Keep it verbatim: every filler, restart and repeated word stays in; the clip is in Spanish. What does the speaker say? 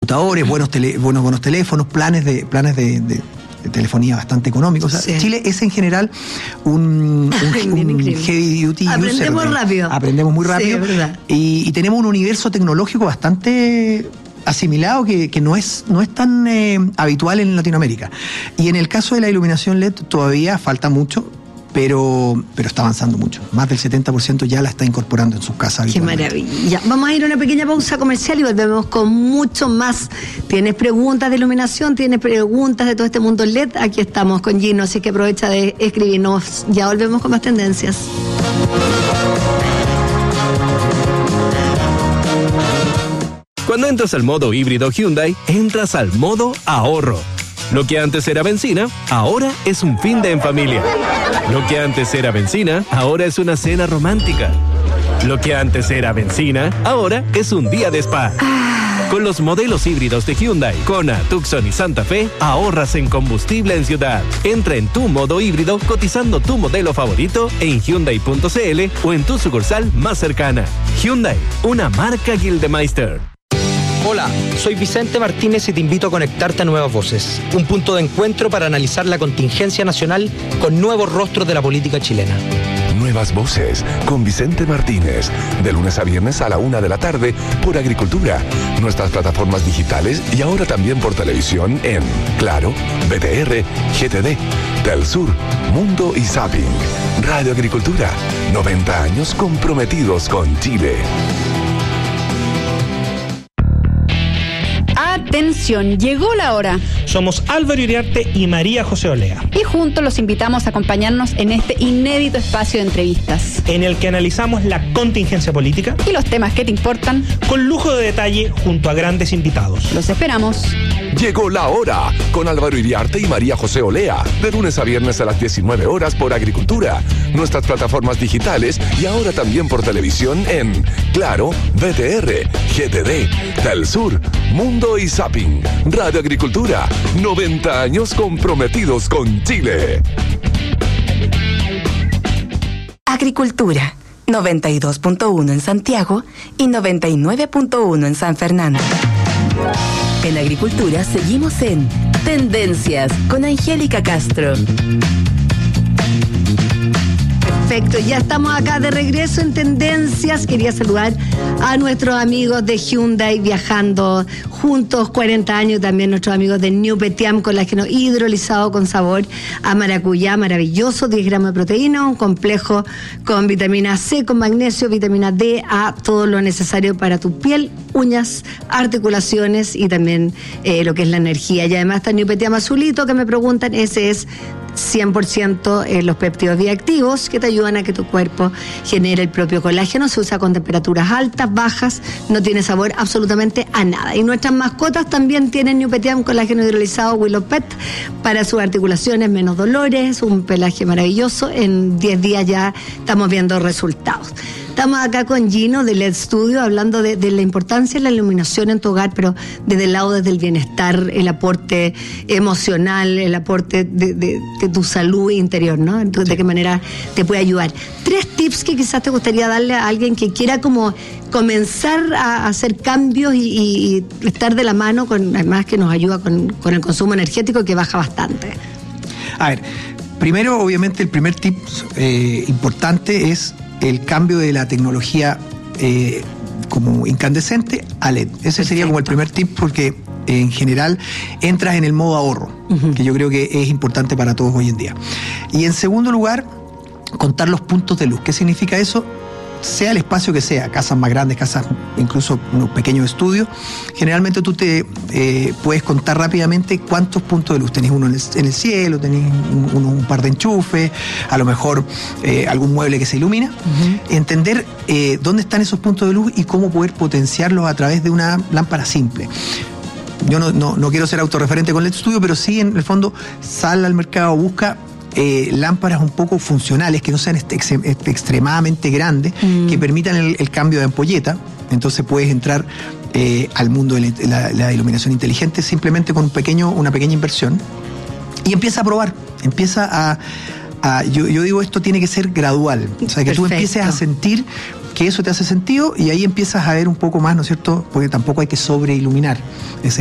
computadores, buenos, tele, buenos, buenos teléfonos, planes de, planes de, de de telefonía bastante económico. O sea, sí. Chile es en general un, un, un heavy duty Aprendemos user. rápido. Aprendemos muy rápido. Sí, verdad. Y, y tenemos un universo tecnológico bastante asimilado que, que no es no es tan eh, habitual en Latinoamérica. Y en el caso de la iluminación L E D todavía falta mucho, pero, pero está avanzando mucho. Más del setenta por ciento ya la está incorporando en sus casas. Qué maravilla. Vamos a ir a una pequeña pausa comercial y volvemos con mucho más. ¿Tienes preguntas de iluminación? ¿Tienes preguntas de todo este mundo L E D? Aquí estamos con Gino, así que aprovecha de escribirnos. Ya volvemos con más tendencias. Cuando entras al modo híbrido Hyundai, entras al modo ahorro. Lo que antes era benzina, ahora es un fin de en familia. Lo que antes era benzina, ahora es una cena romántica. Lo que antes era benzina, ahora es un día de spa. Con los modelos híbridos de Hyundai, Kona, Tucson y Santa Fe, ahorras en combustible en ciudad. Entra en tu modo híbrido cotizando tu modelo favorito en Hyundai punto c l o en tu sucursal más cercana. Hyundai, una marca Gildemeister. Hola, soy Vicente Martínez y te invito a conectarte a Nuevas Voces, un punto de encuentro para analizar la contingencia nacional con nuevos rostros de la política chilena. Nuevas Voces, con Vicente Martínez, de lunes a viernes a la una de la tarde por Agricultura, nuestras plataformas digitales y ahora también por televisión en Claro, B T R, G T D, Telsur, Mundo y Zapping. Radio Agricultura, noventa años comprometidos con Chile. Atención, llegó la hora. Somos Álvaro Iriarte y María José Olea. Y juntos los invitamos a acompañarnos en este inédito espacio de entrevistas, en el que analizamos la contingencia política y los temas que te importan, con lujo de detalle junto a grandes invitados. Los esperamos. Llegó la hora, con Álvaro Iriarte y María José Olea, de lunes a viernes a las diecinueve horas por Agricultura, nuestras plataformas digitales y ahora también por televisión en Claro, B T R, G T D, Telsur, Mundo y Zapping. Radio Agricultura, noventa años comprometidos con Chile. Agricultura, noventa y dos punto uno en Santiago y noventa y nueve punto uno en San Fernando. En Agricultura seguimos en Tendencias con Angélica Castro. Perfecto, ya estamos acá de regreso en Tendencias. Quería saludar a nuestros amigos de Hyundai viajando juntos cuarenta años, también nuestros amigos de New Petiam, colágeno hidrolizado con sabor a maracuyá, maravilloso, diez gramos de proteína, un complejo con vitamina C, con magnesio, vitamina D, A, todo lo necesario para tu piel, uñas, articulaciones y también eh, lo que es la energía. Y además está New Petiam azulito, que me preguntan, ese es cien por ciento eh, los péptidos bioactivos que te ayudan a que tu cuerpo genere el propio colágeno. Se usa con temperaturas altas, bajas, no tiene sabor absolutamente a nada. Y nuestras mascotas también tienen New Petiam colágeno hidrolizado Willow Pet para sus articulaciones, menos dolores, un pelaje maravilloso. En diez días ya estamos viendo resultados. Estamos acá con Gino de L E D Studio hablando de, de la importancia de la iluminación en tu hogar, pero desde el lado desde el bienestar, el aporte emocional, el aporte de, de, de tu salud interior, ¿no? Entonces, sí. ¿De qué manera te puede ayudar? Tres tips que quizás te gustaría darle a alguien que quiera como comenzar a hacer cambios y, y estar de la mano, con además que nos ayuda con, con el consumo energético que baja bastante. A ver, primero, obviamente, el primer tip eh, importante es el cambio de la tecnología eh, como incandescente a L E D. Ese Perfecto. Sería como el primer tip, porque en general entras en el modo ahorro, uh-huh. que yo creo que es importante para todos hoy en día. Y en segundo lugar, contar los puntos de luz. ¿Qué significa eso? Sea el espacio que sea, casas más grandes, casas incluso unos pequeños estudios, generalmente tú te eh, puedes contar rápidamente cuántos puntos de luz. Tenés uno en el, en el cielo, tenés un, un, un par de enchufes, a lo mejor eh, algún mueble que se ilumina. Uh-huh. Entender eh, dónde están esos puntos de luz y cómo poder potenciarlos a través de una lámpara simple. Yo no, no, no quiero ser autorreferente con el estudio, pero sí, en el fondo, sal al mercado, busca Eh, lámparas un poco funcionales, que no sean ex, ex, extremadamente grandes, mm. que permitan el, el cambio de ampolleta. Entonces puedes entrar eh, al mundo de la, la iluminación inteligente simplemente con un pequeño, una pequeña inversión, y empieza a probar, empieza a, a yo, yo digo, esto tiene que ser gradual, o sea, que Perfecto. Tú empieces a sentir que eso te hace sentido y ahí empiezas a ver un poco más, ¿no es cierto? Porque tampoco hay que sobreiluminar.